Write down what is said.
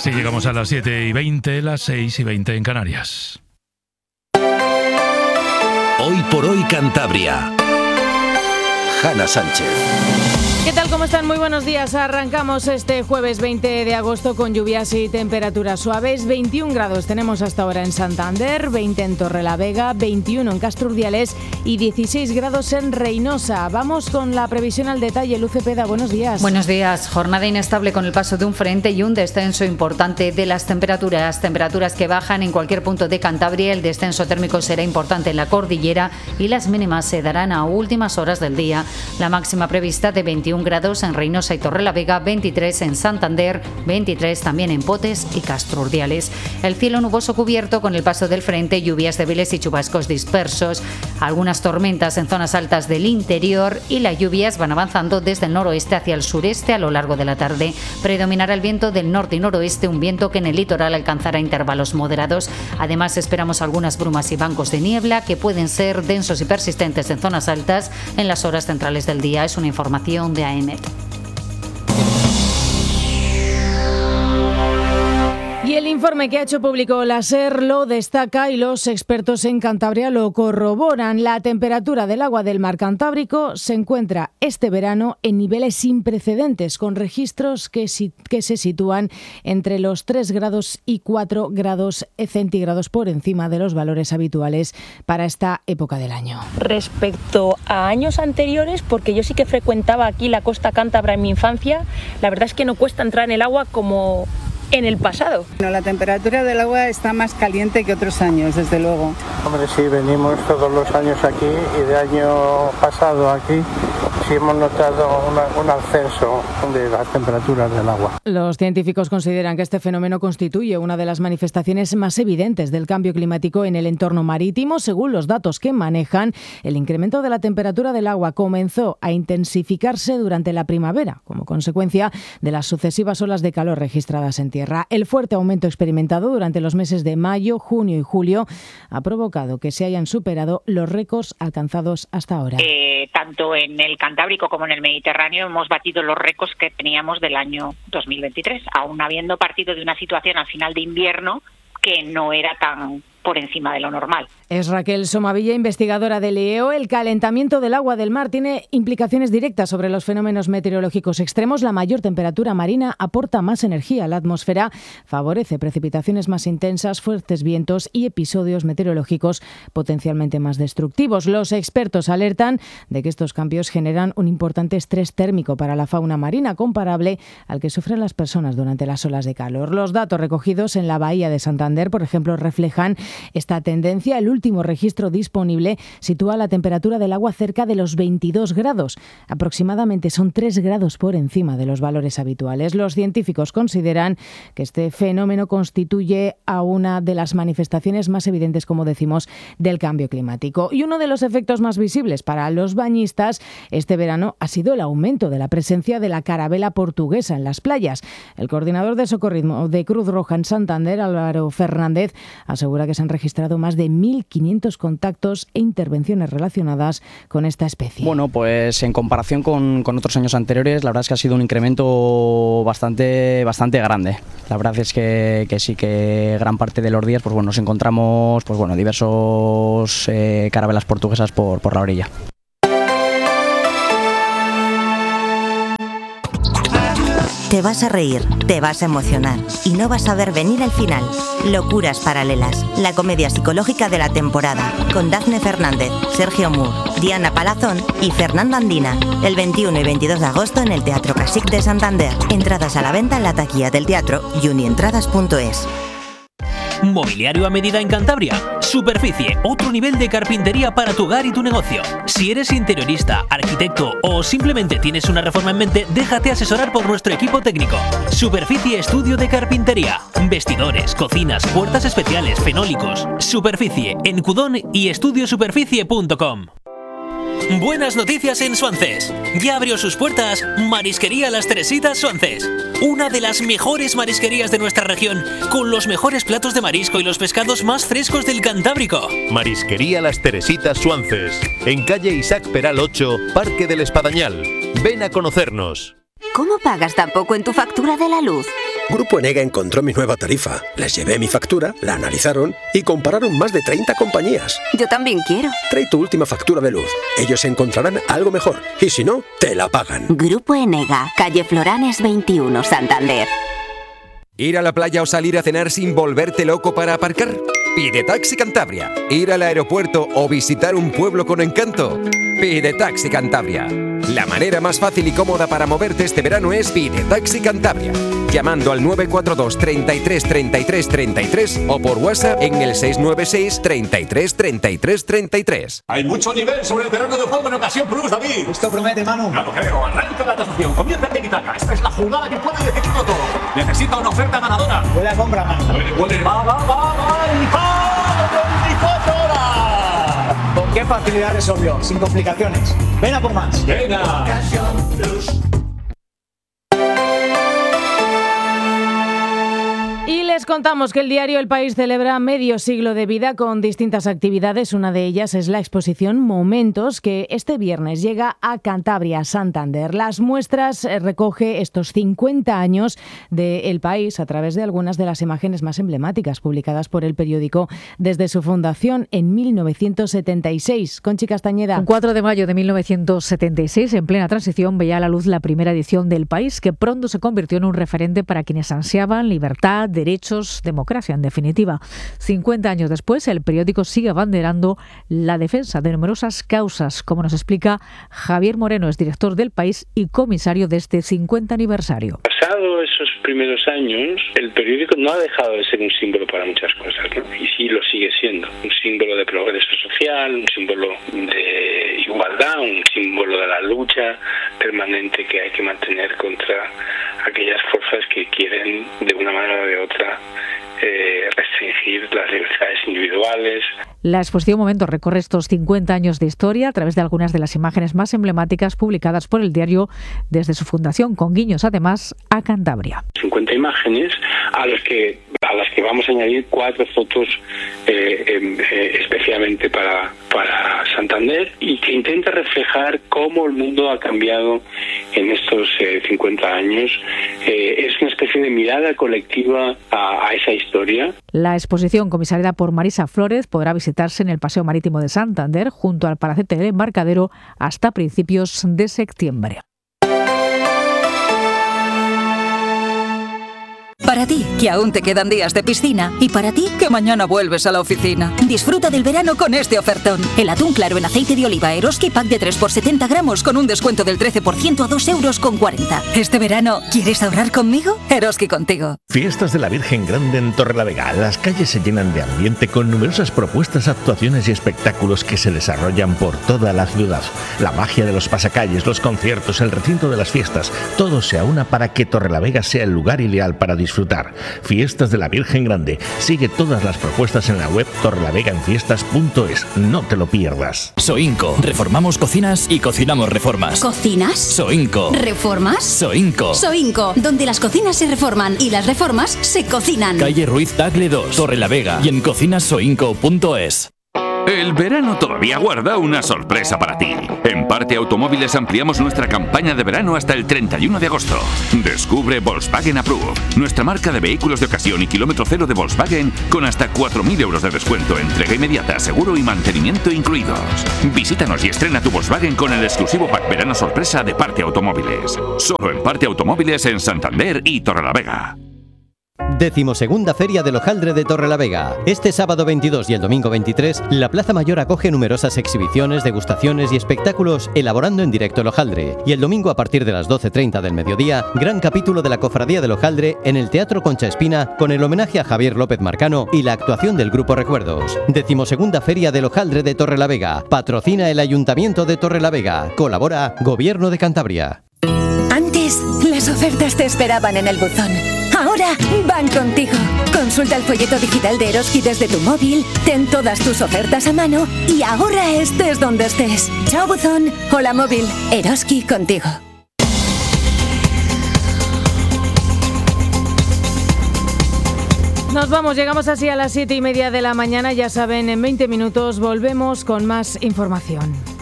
Así llegamos a las 7:20, las 6:20 en Canarias. Hoy por hoy Cantabria. Hanna Sánchez. ¿Qué tal? ¿Cómo están? Muy buenos días. Arrancamos este jueves 20 de agosto con lluvias y temperaturas suaves. 21 grados tenemos hasta ahora en Santander, 20 en Torrelavega, 21 en Castro Urdiales y 16 grados en Reinosa. Vamos con la previsión al detalle. Luz Cepeda, buenos días. Buenos días. Jornada inestable con el paso de un frente y un descenso importante de las temperaturas. Temperaturas que bajan en cualquier punto de Cantabria. El descenso térmico será importante en la cordillera y las mínimas se darán a últimas horas del día. La máxima prevista de 21 grados en Reinosa y Torrelavega, 23 en Santander, 23 también en Potes y Castro Urdiales. El cielo nuboso cubierto con el paso del frente, lluvias débiles y chubascos dispersos, algunas tormentas en zonas altas del interior y las lluvias van avanzando desde el noroeste hacia el sureste a lo largo de la tarde. Predominará el viento del norte y noroeste, un viento que en el litoral alcanzará intervalos moderados. Además esperamos algunas brumas y bancos de niebla que pueden ser densos y persistentes en zonas altas en las horas centrales del día. Es una información de AEMET. Y el informe que ha hecho público la SER lo destaca y los expertos en Cantabria lo corroboran. La temperatura del agua del mar Cantábrico se encuentra este verano en niveles sin precedentes, con registros que se sitúan entre los 3 grados y 4 grados centígrados por encima de los valores habituales para esta época del año. Respecto a años anteriores, porque yo sí que frecuentaba aquí la costa cántabra en mi infancia, la verdad es que no cuesta entrar en el agua como en el pasado. Bueno, la temperatura del agua está más caliente que otros años, desde luego. Hombre, sí, venimos todos los años aquí y de año pasado aquí sí hemos notado un ascenso de las temperaturas del agua. Los científicos consideran que este fenómeno constituye una de las manifestaciones más evidentes del cambio climático en el entorno marítimo. Según los datos que manejan, el incremento de la temperatura del agua comenzó a intensificarse durante la primavera, como consecuencia de las sucesivas olas de calor registradas en tierra. El fuerte aumento experimentado durante los meses de mayo, junio y julio ha provocado que se hayan superado los récords alcanzados hasta ahora. Tanto en el Cantábrico como en el Mediterráneo hemos batido los récords que teníamos del año 2023, aún habiendo partido de una situación al final de invierno que no era tan por encima de lo normal. Es Raquel Somavilla, investigadora del IEO. El calentamiento del agua del mar tiene implicaciones directas sobre los fenómenos meteorológicos extremos. La mayor temperatura marina aporta más energía a la atmósfera, favorece precipitaciones más intensas, fuertes vientos y episodios meteorológicos potencialmente más destructivos. Los expertos alertan de que estos cambios generan un importante estrés térmico para la fauna marina, comparable al que sufren las personas durante las olas de calor. Los datos recogidos en la bahía de Santander, por ejemplo, reflejan esta tendencia. El último registro disponible sitúa la temperatura del agua cerca de los 22 grados. Aproximadamente son 3 grados por encima de los valores habituales. Los científicos consideran que este fenómeno constituye a una de las manifestaciones más evidentes, como decimos, del cambio climático. Y uno de los efectos más visibles para los bañistas este verano ha sido el aumento de la presencia de la carabela portuguesa en las playas. El coordinador de socorrismo de Cruz Roja en Santander, Álvaro Fernández, asegura que se han registrado más de 1.500 contactos e intervenciones relacionadas con esta especie. Bueno, pues en comparación con otros años anteriores, la verdad es que ha sido un incremento bastante grande. La verdad es que sí, que gran parte de los días pues bueno, nos encontramos pues bueno, diversos carabelas portuguesas por la orilla. Te vas a reír, te vas a emocionar y no vas a ver venir el final. Locuras Paralelas, la comedia psicológica de la temporada, con Dafne Fernández, Sergio Moore, Diana Palazón y Fernando Andina. El 21 y 22 de agosto en el Teatro Casic de Santander. Entradas a la venta en la taquilla del teatro y unientradas.es. Mobiliario a medida en Cantabria. Superficie, otro nivel de carpintería para tu hogar y tu negocio. Si eres interiorista, arquitecto o simplemente tienes una reforma en mente, déjate asesorar por nuestro equipo técnico. Superficie Estudio de Carpintería. Vestidores, cocinas, puertas especiales, fenólicos. Superficie en Cudón y estudiosuperficie.com. Buenas noticias en Suances. Ya abrió sus puertas Marisquería Las Teresitas Suances. Una de las mejores marisquerías de nuestra región, con los mejores platos de marisco y los pescados más frescos del Cantábrico. Marisquería Las Teresitas Suances, en calle Isaac Peral 8, Parque del Espadañal. Ven a conocernos. ¿Cómo pagas tan poco en tu factura de la luz? Grupo Enega encontró mi nueva tarifa. Les llevé mi factura, la analizaron y compararon más de 30 compañías. Yo también quiero. Trae tu última factura de luz. Ellos encontrarán algo mejor. Y si no, te la pagan. Grupo Enega, calle Floranes 21, Santander. ¿Ir a la playa o salir a cenar sin volverte loco para aparcar? Pide Taxi Cantabria. ¿Ir al aeropuerto o visitar un pueblo con encanto? Pide Taxi Cantabria. La manera más fácil y cómoda para moverte este verano es Pide Taxi Cantabria. Llamando al 942 33 33 33 o por WhatsApp en el 696 33 33 33. Hay mucho nivel sobre el terreno de juego en Ocasión Plus, David. Esto promete, Manu. No lo creo. Arranca la tasación. Comienza el tiki-taka. Esta es la jugada que puede decidirlo todo. Necesita una oferta ganadora. Buena compra, Manu. Va. 24 horas. ¿Con qué facilidad resolvió? Sin complicaciones. Ven a por más. Venga. Y les contamos que el diario El País celebra medio siglo de vida con distintas actividades. Una de ellas es la exposición Momentos, que este viernes llega a Cantabria, Santander. Las muestras recoge estos 50 años de El País a través de algunas de las imágenes más emblemáticas publicadas por el periódico desde su fundación en 1976. Conchi Castañeda. El 4 de mayo de 1976, en plena transición, veía a la luz la primera edición del País, que pronto se convirtió en un referente para quienes ansiaban libertad, derechos, democracia, en definitiva. 50 años después, el periódico sigue abanderando la defensa de numerosas causas, como nos explica Javier Moreno, es director del País y comisario de este 50 aniversario. Pasado esos primeros años, el periódico no ha dejado de ser un símbolo para muchas cosas, ¿no? Y sí lo sigue siendo. Un símbolo de progreso social, un símbolo de igualdad, un símbolo de la lucha permanente que hay que mantener contra aquellas fuerzas que quieren, de una manera o de otra, restringir las libertades individuales. La exposición Momentos recorre estos 50 años de historia a través de algunas de las imágenes más emblemáticas publicadas por el diario desde su fundación, con guiños además a Cantabria. 50 imágenes a las que vamos a añadir 4 fotos especialmente para Santander, y que intenta reflejar cómo el mundo ha cambiado en estos 50 años. Es una especie de mirada colectiva a esa historia. La exposición, comisariada por Marisa Flores, podrá visitarse en el Paseo Marítimo de Santander, junto al Palacete del Embarcadero, hasta principios de septiembre. Para ti, que aún te quedan días de piscina, y para ti, que mañana vuelves a la oficina. Disfruta del verano con este ofertón. El atún claro en aceite de oliva Eroski pack de 3 por 70 gramos con un descuento del 13% a 2,40 €. Este verano, ¿quieres ahorrar conmigo? Eroski contigo. Fiestas de la Virgen Grande en Torrelavega. Las calles se llenan de ambiente con numerosas propuestas, actuaciones y espectáculos que se desarrollan por toda la ciudad. La magia de los pasacalles, los conciertos, el recinto de las fiestas, todo se aúna para que Torrelavega sea el lugar ideal para disfrutar. Fiestas de la Virgen Grande. Sigue todas las propuestas en la web torrelavega.enfiestas.es. No te lo pierdas. Soinco. Reformamos cocinas y cocinamos reformas. ¿Cocinas? Soinco. ¿Reformas? Soinco. Soinco, donde las cocinas se reforman y las reformas se cocinan. Calle Ruiz Tagle 2, Torrelavega, y en cocinasoinco.es. El verano todavía guarda una sorpresa para ti. En Parte Automóviles ampliamos nuestra campaña de verano hasta el 31 de agosto. Descubre Volkswagen Approve, nuestra marca de vehículos de ocasión y kilómetro cero de Volkswagen, con hasta 4.000 € de descuento, entrega inmediata, seguro y mantenimiento incluidos. Visítanos y estrena tu Volkswagen con el exclusivo pack verano sorpresa de Parte Automóviles. Solo en Parte Automóviles en Santander y Torrelavega. 12ª Feria del Hojaldre de Torrelavega. Este sábado 22 y el domingo 23, la Plaza Mayor acoge numerosas exhibiciones, degustaciones y espectáculos elaborando en directo el hojaldre. Y el domingo a partir de las 12:30 del mediodía, gran capítulo de la Cofradía del Hojaldre en el Teatro Concha Espina, con el homenaje a Javier López Marcano y la actuación del Grupo Recuerdos. 12ª Feria del Hojaldre de Torrelavega. Patrocina el Ayuntamiento de Torrelavega. Colabora Gobierno de Cantabria. Antes, las ofertas te esperaban en el buzón. Ahora van contigo. Consulta el folleto digital de Eroski desde tu móvil, ten todas tus ofertas a mano y ahorra estés donde estés. Chao buzón, hola móvil, Eroski contigo. Nos vamos, llegamos así a las 7:30 de la mañana. Ya saben, en 20 minutos volvemos con más información.